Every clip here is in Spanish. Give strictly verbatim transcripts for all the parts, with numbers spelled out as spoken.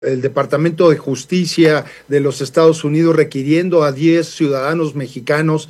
el Departamento de Justicia de los Estados Unidos requiriendo a diez ciudadanos mexicanos,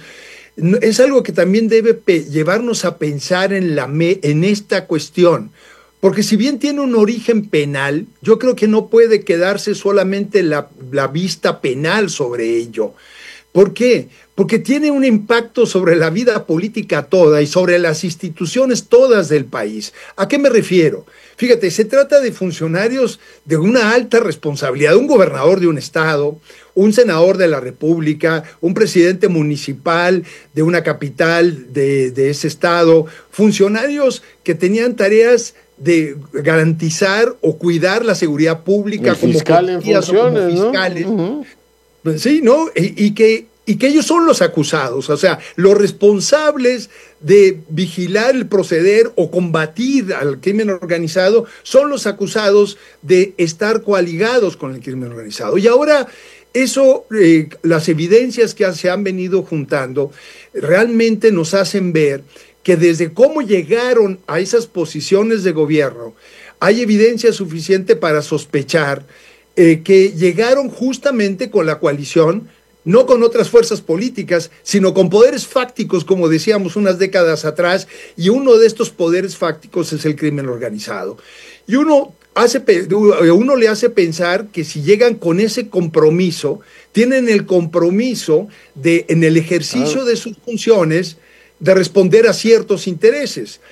es algo que también debe llevarnos a pensar en, la me en esta cuestión. Porque si bien tiene un origen penal, yo creo que no puede quedarse solamente la, la vista penal sobre ello. ¿Por qué? Porque tiene un impacto sobre la vida política toda y sobre las instituciones todas del país. ¿A qué me refiero? Fíjate, se trata de funcionarios de una alta responsabilidad, un gobernador de un estado, un senador de la República, un presidente municipal de una capital de, de ese estado, funcionarios que tenían tareas de garantizar o cuidar la seguridad pública como fiscal en funciones, como fiscales, ¿no? Uh-huh. Sí, ¿no? Y, y que y que ellos son los acusados, o sea, los responsables de vigilar el proceder o combatir al crimen organizado son los acusados de estar coaligados con el crimen organizado. Y ahora eso, eh, las evidencias que se han venido juntando realmente nos hacen ver que desde cómo llegaron a esas posiciones de gobierno, hay evidencia suficiente para sospechar eh, que llegaron justamente con la coalición, no con otras fuerzas políticas, sino con poderes fácticos, como decíamos unas décadas atrás, y uno de estos poderes fácticos es el crimen organizado. Y uno, hace, uno le hace pensar que si llegan con ese compromiso, tienen el compromiso de, en el ejercicio de sus funciones, de responder a ciertos intereses.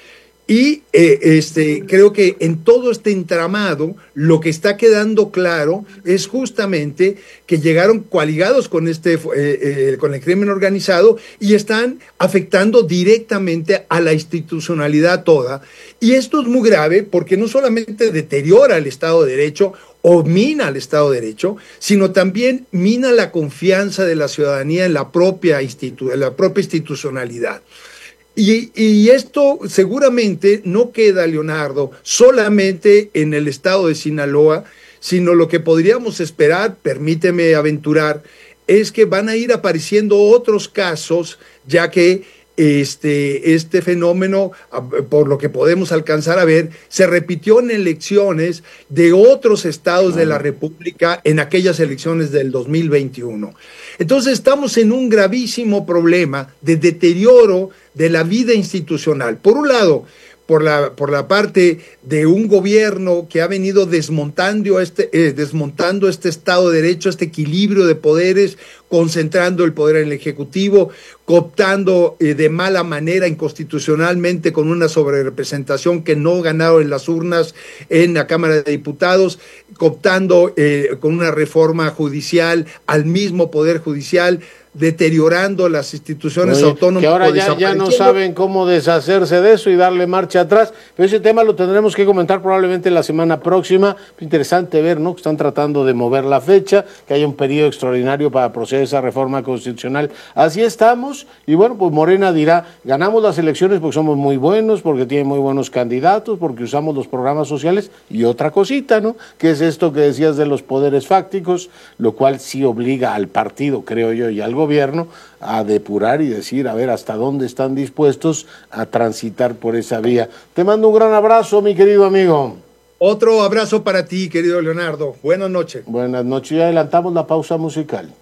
Y eh, este, creo que en todo este entramado lo que está quedando claro es justamente que llegaron coaligados con, este, eh, eh, con el crimen organizado y están afectando directamente a la institucionalidad toda. Y esto es muy grave porque no solamente deteriora el Estado de Derecho o mina el Estado de Derecho, sino también mina la confianza de la ciudadanía en la propia, institu- en la propia institucionalidad. Y, y esto seguramente no queda, Leonardo, solamente en el estado de Sinaloa, sino lo que podríamos esperar, permíteme aventurar, es que van a ir apareciendo otros casos, ya que este, este fenómeno, por lo que podemos alcanzar a ver, se repitió en elecciones de otros estados de la República en aquellas elecciones del dos mil veintiuno. Entonces estamos en un gravísimo problema de deterioro de la vida institucional. Por un lado, por la, por la parte de un gobierno que ha venido desmontando este, eh, desmontando este Estado de Derecho, este equilibrio de poderes, concentrando el poder en el Ejecutivo, cooptando eh, de mala manera inconstitucionalmente con una sobrerepresentación que no ganaron en las urnas en la Cámara de Diputados, cooptando eh, con una reforma judicial al mismo Poder Judicial, deteriorando las instituciones Oye, autónomas. Que ahora ya, ya no saben cómo deshacerse de eso y darle marcha atrás, pero ese tema lo tendremos que comentar probablemente la semana próxima. Interesante ver, ¿no?, que están tratando de mover la fecha, que haya un periodo extraordinario para proceder a esa reforma constitucional. Así estamos, y bueno, pues Morena dirá, ganamos las elecciones porque somos muy buenos, porque tienen muy buenos candidatos, porque usamos los programas sociales, y otra cosita, ¿no?, que es esto que decías de los poderes fácticos, lo cual sí obliga al partido, creo yo, y al gobierno a depurar y decir, a ver, hasta dónde están dispuestos a transitar por esa vía. Te mando un gran abrazo, mi querido amigo. Otro abrazo para ti, querido Leonardo. Buenas noches. Buenas noches. Ya adelantamos la pausa musical.